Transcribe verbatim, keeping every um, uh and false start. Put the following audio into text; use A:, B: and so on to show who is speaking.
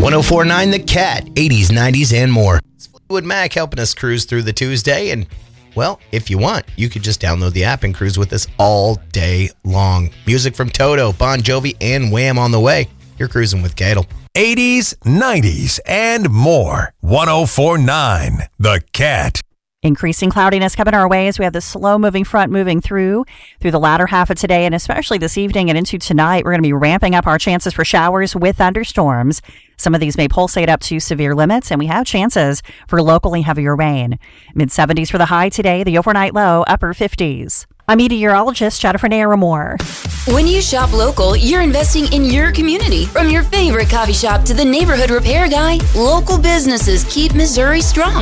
A: one oh four point nine The Cat, eighties, nineties, and more. It's Fleetwood Mac helping us cruise through the Tuesday. And, well, if you want, you could just download the app and cruise with us all day long. Music from Toto, Bon Jovi, and Wham on the way. You're cruising with Cadle.
B: eighties, nineties, and more. one oh four point nine The Cat.
C: Increasing cloudiness coming our way as we have the slow-moving front moving through through the latter half of today, and especially this evening and into tonight. We're going to be ramping up our chances for showers with thunderstorms. Some of these may pulsate up to severe limits, and we have chances for locally heavier rain. mid-seventies for the high today, the overnight low, upper fifties. I'm meteorologist Jennifer Naramore.
D: When you shop local, you're investing in your community. From your favorite coffee shop to the neighborhood repair guy, local businesses keep Missouri strong.